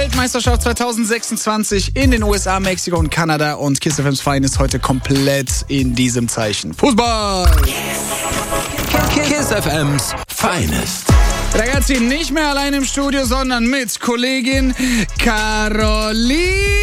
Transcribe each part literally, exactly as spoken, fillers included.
Fußball-Weltmeisterschaft zwanzig sechsundzwanzig in den U S A, Mexiko und Kanada. Und Kiss F M's Verein ist heute komplett in diesem Zeichen. Fußball! Kiss F M's Finest. Ragazzi, nicht mehr allein im Studio, sondern mit Kollegin Carolina.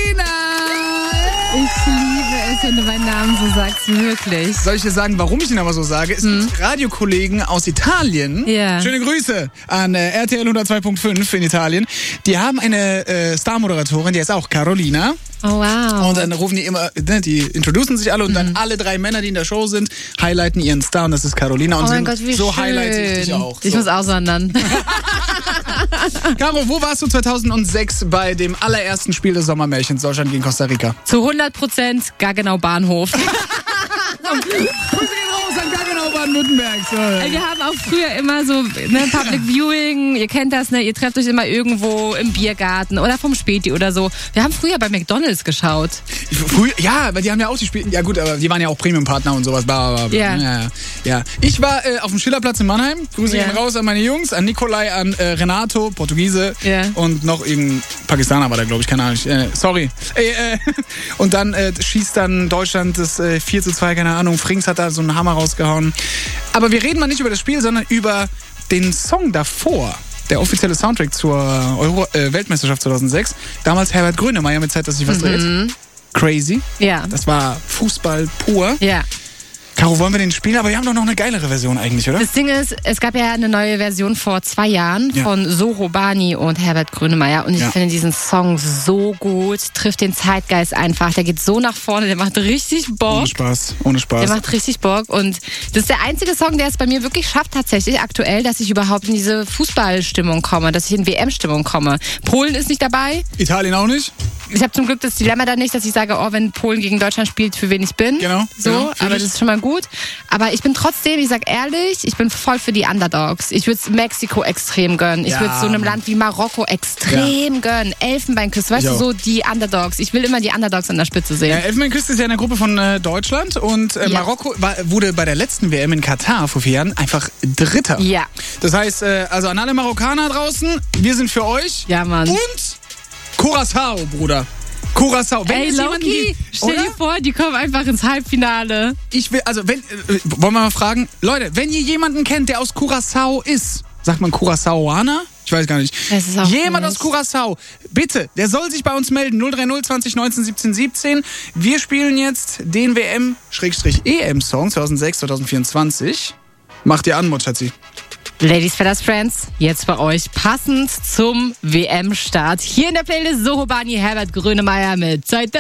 Ich liebe es, wenn du meinen Namen so sagst, wirklich. Soll ich dir sagen, warum ich ihn aber so sage? Es hm. gibt Radiokollegen aus Italien. Ja. Schöne Grüße an äh, R T L hundertzwei Komma fünf in Italien. Die haben eine äh, Star-Moderatorin, die ist auch Carolina. Oh, wow. Und dann rufen die immer, ne, die introducen sich alle und mhm. dann alle drei Männer, die in der Show sind, highlighten ihren Star und das ist Carolina. Und oh mein Gott, wie so schön. highlighte ich dich auch. Ich so. muss auswandern. Caro, wo warst du zweitausendsechs bei dem allerersten Spiel des Sommermärchens Deutschland gegen Costa Rica? Zu hundert Prozent Gaggenau Bahnhof. Grüße gehen raus an Gaggenau Baden-Württemberg. So. Wir haben auch früher immer so ne, Public Viewing, ihr kennt das, ne? Ihr trefft euch immer irgendwo im Biergarten oder vom Späti oder so. Wir haben früher bei McDonald's geschaut. Früher, ja, weil die haben ja auch die Spiele, ja gut, aber die waren ja auch Premium-Partner und sowas. Bla, bla, bla. Ja. ja. Ja. Ich war äh, auf dem Schillerplatz in Mannheim. Grüße Ja. gehen raus an meine Jungs, an Nikolai, an äh, Renato, Portugiese Ja. und noch irgendein Pakistaner war da, glaube ich, keine Ahnung. Äh, sorry. Ey, äh, und dann äh, schießt dann Deutschland das äh, vier zu zwei, keine Ahnung. Frings hat da so einen Hammer rausgehauen. Aber wir reden mal nicht über das Spiel, sondern über den Song davor. Der offizielle Soundtrack zur Euro äh, Weltmeisterschaft zweitausendsechs. Damals Herbert Grönemeyer mit Zeit, dass sich was Mhm. dreht. Crazy. Ja. Das war Fußball pur. Ja. Caro, wollen wir den spielen? Aber wir haben doch noch eine geilere Version eigentlich, oder? Das Ding ist, es gab ja eine neue Version vor zwei Jahren Ja. von Soho Bani und Herbert Grönemeyer und ich Ja. finde diesen Song so gut, trifft den Zeitgeist einfach, der geht so nach vorne, der macht richtig Bock. Ohne Spaß, ohne Spaß. Der macht richtig Bock und das ist der einzige Song, der es bei mir wirklich schafft tatsächlich aktuell, dass ich überhaupt in diese Fußballstimmung komme, dass ich in W M-Stimmung komme. Polen ist nicht dabei. Italien auch nicht? Ich habe zum Glück das Dilemma da nicht, dass ich sage, oh, wenn Polen gegen Deutschland spielt, für wen ich bin. Genau, So, genau, fühl aber ich. das ist schon mal gut. Aber ich bin trotzdem, ich sag ehrlich, ich bin voll für die Underdogs. Ich würde es Mexiko extrem gönnen. Ich Ja, würde so einem Mann. Land wie Marokko extrem gönnen. Elfenbeinküste, weißt Ich du, auch. so die Underdogs. Ich will immer die Underdogs an der Spitze sehen. Ja, Elfenbeinküste ist ja in der Gruppe von äh, Deutschland und äh, Ja. Marokko war, wurde bei der letzten W M in Katar vor vier Jahren einfach Dritter. Ja. Das heißt, äh, also an alle Marokkaner draußen, wir sind für euch. Ja, Mann. Und Curaçao, Bruder. Curaçao. Wenn Ey, es jemanden Loki, gibt, stell oder? dir vor, die kommen einfach ins Halbfinale. Ich will, also wenn, äh, wollen wir mal fragen, Leute, wenn ihr jemanden kennt, der aus Curaçao ist, sagt man Curaçaoaner? Ich weiß gar nicht. Das ist auch Jemand nicht. aus Curaçao, bitte, der soll sich bei uns melden. null drei null zwanzig neunzehn siebzehn siebzehn. Wir spielen jetzt den W M-E M-Song zweitausendsechs zweitausendvierundzwanzig. Macht ihr an, Mutschatzi. Ladies, Fellas, Friends, jetzt bei euch passend zum W M-Start. Hier in der Playlist Soho Bani, Herbert Grönemeyer mit Zeit.